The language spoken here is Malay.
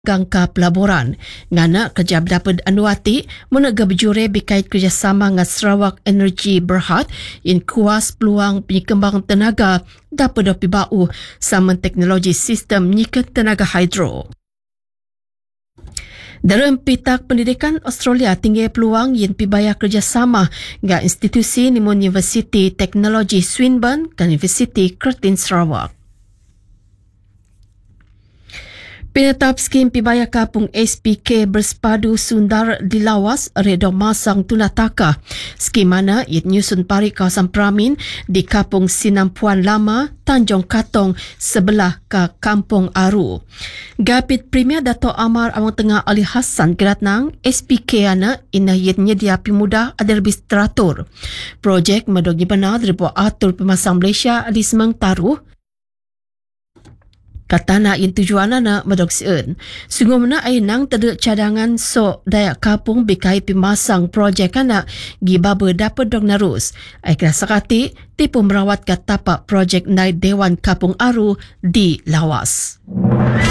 Gangka pelaburan. Ngana kerja dapat anuati menaga berjure berkait kerjasama dengan Sarawak Energy Berhad yang kuas peluang penyekembang tenaga dapat dopi bau sama teknologi sistem nyikat tenaga hidro. Dalam pitak pendidikan Australia tinggi peluang yang pibaya kerjasama dengan institusi nimun Universiti Teknologi Swinburne dan Universiti Curtin Sarawak. Penetap skim pibaya kapung SPK bersepadu sundar di lawas redo masang tunataka. Skim mana ia nyusun pari kawasan Pramin di kapung Sinampuan Lama, Tanjung Katong sebelah ke Kampung Aru. Gapit Premier Dato' Amar Awang Tengah Ali Hassan Geratnang SPK ana ina ia nyedia pemuda ada lebih teratur. Projek medogi benar dari buat atur pemasang Malaysia di Semang Taruh katana yang tujuan anak medok sien. Sungguh mana ainang terdapat cadangan so dayak kapung bikai pemasang projek anak gibaba dapat dong narus. Aikra sakati tipu merawat ke tapak projek naik Dewan Kapung Aru di Lawas.